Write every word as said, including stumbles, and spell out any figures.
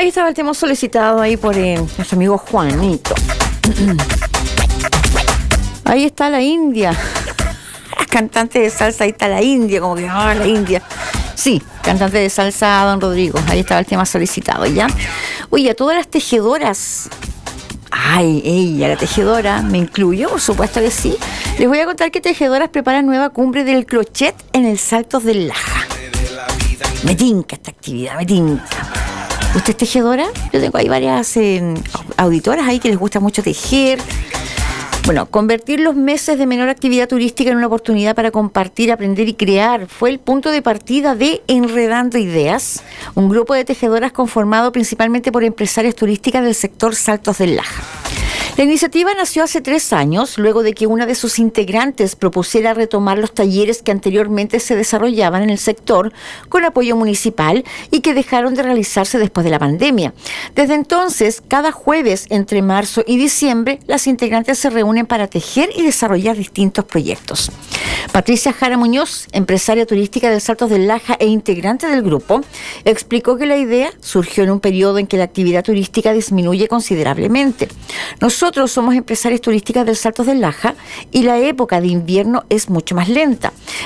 Ahí estaba el tema solicitado ahí por eh, nuestro amigo Juanito. Ahí está la India. Cantante de salsa, ahí está la India, como que, ah, la India. Sí, cantante de salsa, don Rodrigo. Ahí estaba el tema solicitado, ¿ya? Oye, a todas las tejedoras. Ay, ella, la tejedora, ¿me incluyo? Por supuesto que sí. Les voy a contar que Tejedoras preparan nueva cumbre del crochet en el Saltos del Laja. Me tinca esta actividad, me tinca. ¿Usted es tejedora? Yo tengo ahí varias eh, auditoras ahí que les gusta mucho tejer. Bueno, convertir los meses de menor actividad turística en una oportunidad para compartir, aprender y crear fue el punto de partida de Enredando Ideas, un grupo de tejedoras conformado principalmente por empresarias turísticas del sector Saltos del Laja. La iniciativa nació hace tres años, luego de que una de sus integrantes propusiera retomar los talleres que anteriormente se desarrollaban en el sector con apoyo municipal y que dejaron de realizarse después de la pandemia. Desde entonces, cada jueves entre marzo y diciembre, las integrantes se reúnen para tejer y desarrollar distintos proyectos. Patricia Jara Muñoz, empresaria turística del Saltos del Laja e integrante del grupo, explicó que la idea surgió en un periodo en que la actividad turística disminuye considerablemente. Nosotros somos empresarias turísticas del Saltos del Laja y la época de invierno es mucho más lenta.